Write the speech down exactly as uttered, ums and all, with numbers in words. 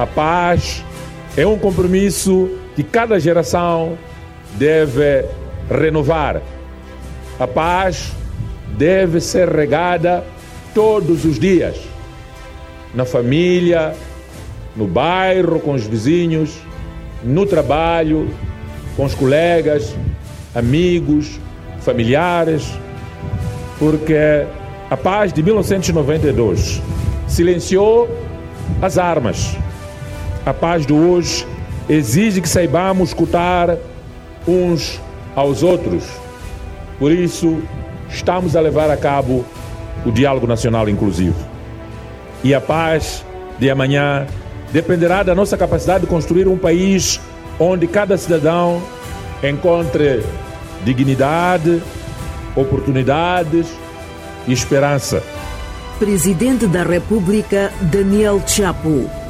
A paz é um compromisso que cada geração deve renovar. A paz deve ser regada todos os dias, na família, no bairro, com os vizinhos, no trabalho, com os colegas, amigos, familiares, porque a paz de mil novecentos e noventa e dois silenciou as armas. A paz de hoje exige que saibamos escutar uns aos outros. Por isso, estamos a levar a cabo o Diálogo Nacional Inclusivo. E a paz de amanhã dependerá da nossa capacidade de construir um país onde cada cidadão encontre dignidade, oportunidades e esperança. Presidente da República, Daniel Chapo.